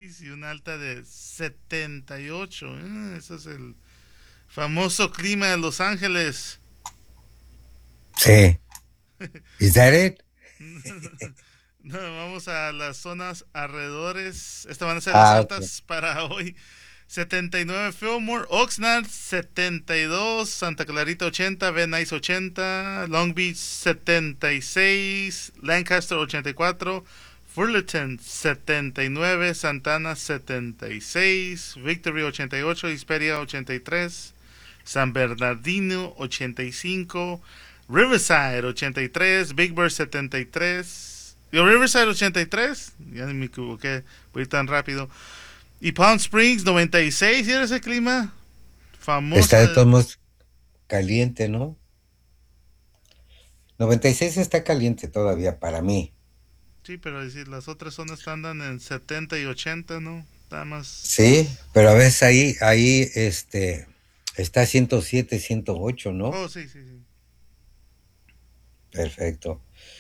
y una alta de 78. Ese es el famoso clima de Los Ángeles. Sí. Is that it? No, vamos a las zonas alrededores. Estas van a ser las Ah, ok. altas para hoy. 79 Fillmore, Oxnard 72, Santa Clarita 80, Van Nuys 80, Long Beach 76, Lancaster 84, Fullerton 79, Santana 76, Victory 88, Hesperia 83, San Bernardino 85, Riverside 83, Big Bear 73. Yo, Riverside 83, ya me equivoqué, voy tan rápido. Y Palm Springs 96, ¿y era ese clima? Está de Famosa. todos modos caliente, ¿no? 96 está caliente todavía para mí. Sí, pero decir, las otras zonas andan en 70 y 80, ¿no? Nada más. Sí, pero a veces ahí, está 107, 108, ¿no? Oh, sí, sí, sí. Perfecto.